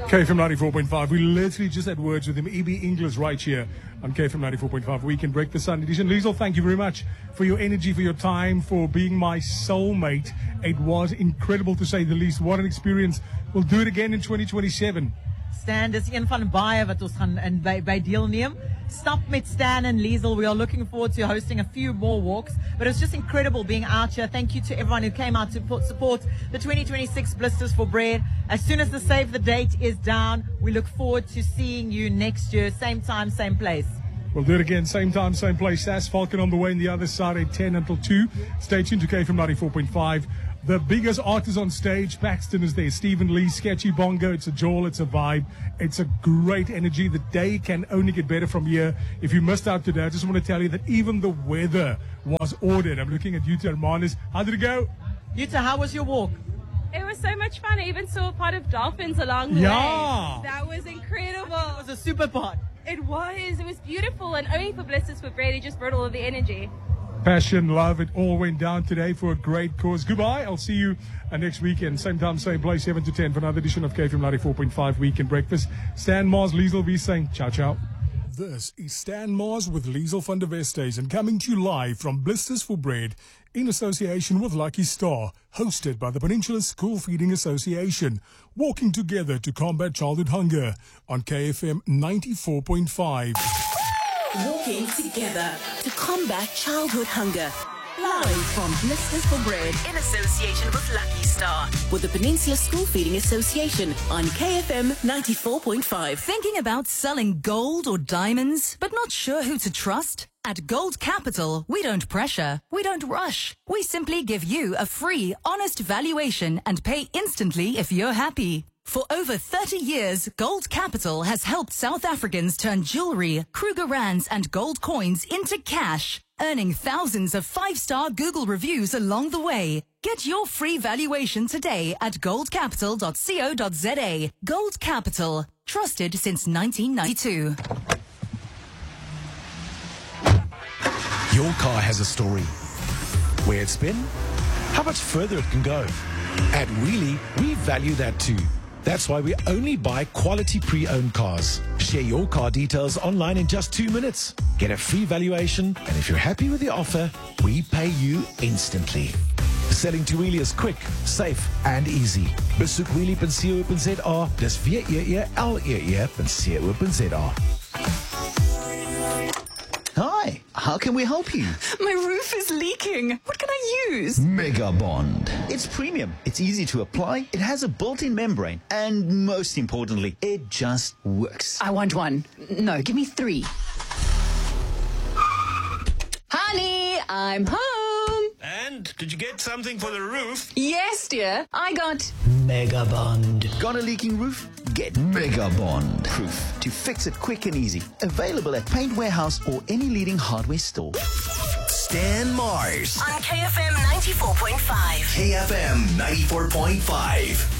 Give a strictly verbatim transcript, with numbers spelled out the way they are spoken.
K F M ninety-four point five. We literally just had words with him. E B English right here on K F M ninety-four point five Weekend Breakfast Sunday edition. Liesl, thank you very much for your energy, for your time, for being my soulmate. It was incredible to say the least. What an experience. We'll do it again in twenty twenty-seven. Stan, dis een van baie wat ons gaan in by, by deelneem. Stop met Stan and Liesl. We are looking forward to hosting a few more walks. But it's just incredible being out here. Thank you to everyone who came out to put, support the twenty twenty-six Blisters for Bread. As soon as the save the date is down, we look forward to seeing you next year. Same time, same place. We'll do it again, same time, same place. Sass Falcon on the way on the other side at ten until two. Stay tuned to K F M ninety-four point five. The biggest artist on stage, Paxton is there. Stephen Lee, Sketchy Bongo. It's a jaw, it's a vibe. It's a great energy. The day can only get better from here. If you missed out today, I just want to tell you that even the weather was ordered. I'm looking at Yuta Hermanis. How did it go? Yuta, how was your walk? It was so much fun. I even saw a pod of dolphins along the Yeah. way. That was incredible. It was a super pod. It was. It was beautiful. And only for Blisters for Bread, he just brought all of the energy. Passion, love, it all went down today for a great cause. Goodbye. I'll see you uh, next weekend. Same time, same place, seven to ten for another edition of K F M ninety-four point five Weekend Breakfast. Stan Mars, Liesl V saying ciao, ciao. This is Stan Mars with Liesl van der Vestes and coming to you live from Blisters for Bread in association with Lucky Star, hosted by the Peninsula School Feeding Association, walking together to combat childhood hunger on K F M ninety-four point five. Walking together to combat childhood hunger. Live from Blisters for Bread in association with Lucky Star with the Peninsula School Feeding Association on K F M ninety-four point five. Thinking about selling gold or diamonds, but not sure who to trust? At Gold Capital, we don't pressure, we don't rush. We simply give you a free, honest valuation and pay instantly if you're happy. For over thirty years, Gold Capital has helped South Africans turn jewelry, Kruger Rands and gold coins into cash, earning thousands of five-star Google reviews along the way. Get your free valuation today at gold capital dot co dot za. Gold Capital, trusted since nineteen ninety-two. Your car has a story. Where it's been, how much further it can go. At Wheelie, we value that too. That's why we only buy quality pre-owned cars. Share your car details online in just two minutes. Get a free valuation, and if you're happy with the offer, we pay you instantly. Selling to Wheelie is quick, safe, and easy. Besoek wheelie dot co dot za. Dis W E E L E E dot co dot za. Hi, how can we help you? My roof is leaking. What can I use? Mega Bond. It's premium. It's easy to apply. It has a built-in membrane. And most importantly, it just works. I want one. No, give me three. Honey, I'm home. And did you get something for the roof? Yes, dear. I got Mega Bond. Got a leaking roof? Get Mega Bond. Proof to fix it quick and easy. Available at Paint Warehouse or any leading hardware store. Stan Mars on K F M ninety-four point five. K F M ninety-four point five.